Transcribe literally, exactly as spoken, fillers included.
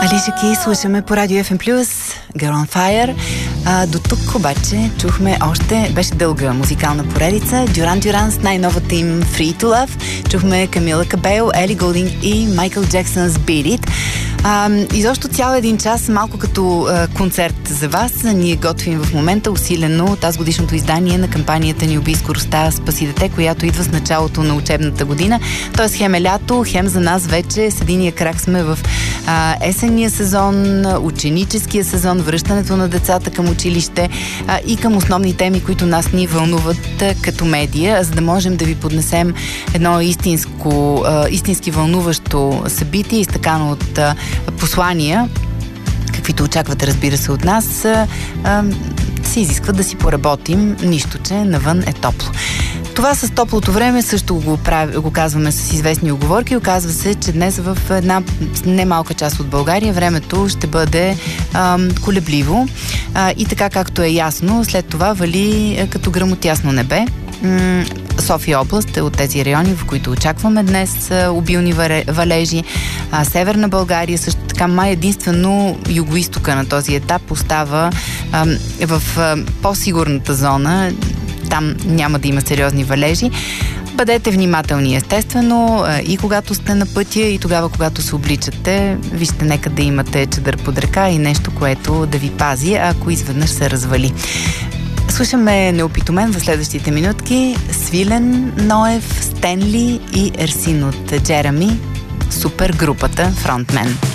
Алиша Ки слушаме по Радио Еф Ем плюс, Girl on Fire. А, до тук обаче чухме още, беше дълга музикална поредица. Дюран Дюран с най-новата им Free to Love. Чухме Камила Кабело, Ели Голдинг и Майкъл Джексън с Beat It. А, изобщо цял един час, малко като а, концерт за вас, ние готвим в момента усилено тази годишното издание на кампанията ни "Убий скоростта, спаси дете", която идва с началото на учебната година. Тоест хем е лято, хем за нас вече с единия крак сме в а, есенния сезон, ученическия сезон, връщането на децата към училище а, и към основни теми, които нас ни вълнуват а, като медия, за да можем да ви поднесем едно истинско, а, истински вълнуващо събитие, изтъкано от а, послания, каквито очаквате, разбира се, от нас, а, а, се изисква да си поработим, нищо, че навън е топло. Това с топлото време също го, прави, го казваме с известни уговорки. Оказва се, че днес в една немалка част от България времето ще бъде а, колебливо а, и така както е ясно, след това вали а, като гръмотясно небе. М- София област е от тези райони, в които очакваме днес а, обилни валежи. А, Северна България също така, май единствено югоизтока на този етап остава а, в а, по-сигурната зона. Там няма да има сериозни валежи. Бъдете внимателни, естествено, и когато сте на пътя, и тогава, когато се обличате. Вижте, нека да имате чадър под ръка и нещо, което да ви пази, ако изведнъж се развали. Слушаме Неопитомен в следващите минутки. Свилен, Ноев, Стенли и Ерсин от Джереми. Супер групата Фронтмен.